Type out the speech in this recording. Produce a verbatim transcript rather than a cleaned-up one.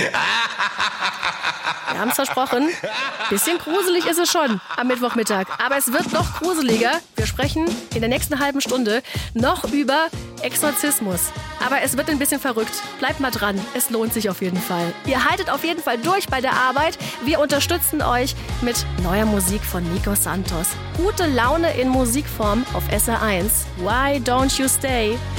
Wir haben es versprochen. Bisschen gruselig ist es schon am Mittwochmittag. Aber es wird noch gruseliger. Wir sprechen in der nächsten halben Stunde noch über Exorzismus. Aber es wird ein bisschen verrückt. Bleibt mal dran. Es lohnt sich auf jeden Fall. Ihr haltet auf jeden Fall durch bei der Arbeit. Wir unterstützen euch mit neuer Musik von Nico Santos. Gute Laune in Musikform auf S R eins. Why don't you stay?